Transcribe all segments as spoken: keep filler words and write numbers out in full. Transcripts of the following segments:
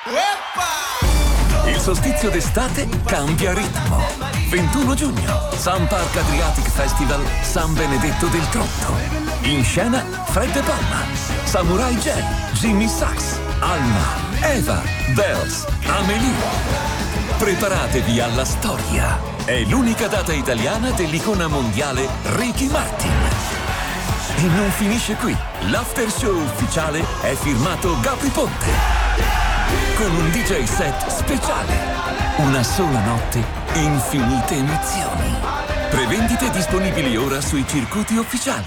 Il solstizio d'estate cambia ritmo. ventuno giugno, Sun Park Adriatic Festival San Benedetto del Tronto. In scena Fred De Palma, Samurai J, Jimmy Sachs, Alma, Eva, Bells, Amelie. Preparatevi alla storia. È l'unica data italiana dell'icona mondiale Ricky Martin. E non finisce qui. L'after show ufficiale è firmato Gabri Ponte, con un D J set speciale. Una sola notte, infinite emozioni. Prevendite disponibili ora sui circuiti ufficiali.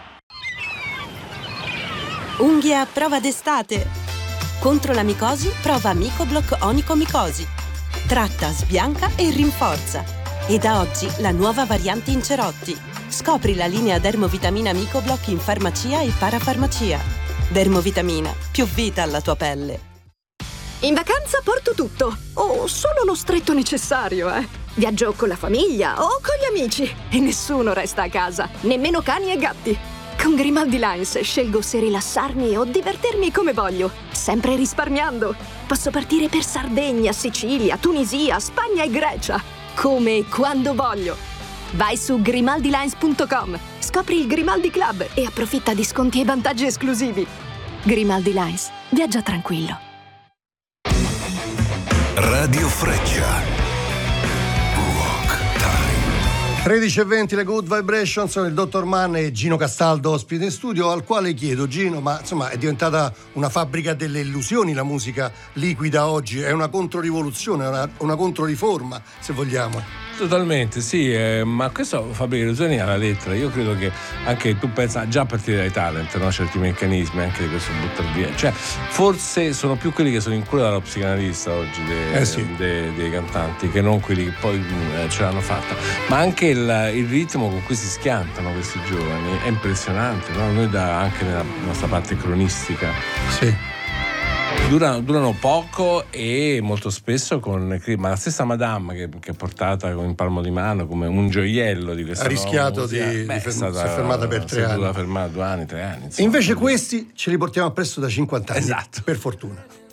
Unghie a prova d'estate. Contro la micosi, prova Micoblock Onicomicosi. Tratta, sbianca e rinforza. E da oggi la nuova variante in cerotti. Scopri la linea Dermovitamina Micoblock in farmacia e parafarmacia. Dermovitamina, più vita alla tua pelle. In vacanza porto tutto, o solo lo stretto necessario, eh. Viaggio con la famiglia o con gli amici e nessuno resta a casa, nemmeno cani e gatti. Con Grimaldi Lines scelgo se rilassarmi o divertirmi come voglio, sempre risparmiando. Posso partire per Sardegna, Sicilia, Tunisia, Spagna e Grecia, come e quando voglio. Vai su grimaldi lines punto com, scopri il Grimaldi Club e approfitta di sconti e vantaggi esclusivi. Grimaldi Lines, viaggia tranquillo. Radio Freccia. tredici e venti, le Good Vibrations, sono il dottor Mann e Gino Castaldo ospite in studio, al quale chiedo: Gino, ma insomma è diventata una fabbrica delle illusioni la musica liquida oggi, è una controrivoluzione, una, una controriforma, se vogliamo. Totalmente, sì, eh, ma questo fabbrica di illusioni alla lettera. Io credo che anche tu pensa già a partire dai talent, no? Certi meccanismi anche di questo buttare via, cioè forse sono più quelli che sono in cura dallo psicanalista oggi dei, eh sì. dei, dei cantanti, che non quelli che poi eh, ce l'hanno fatta, ma anche il, il ritmo con cui si schiantano questi giovani è impressionante, no? Noi da, anche nella nostra parte cronistica sì. Durano, durano poco e molto spesso con, ma la stessa Madame che, che è portata in palmo di mano come un gioiello di questa ha rischiato di, beh, di fer- stata, si è fermata per tre anni. Fermata due anni, tre anni. Insomma. Invece questi ce li portiamo appresso da cinquanta anni. Esatto. Per fortuna.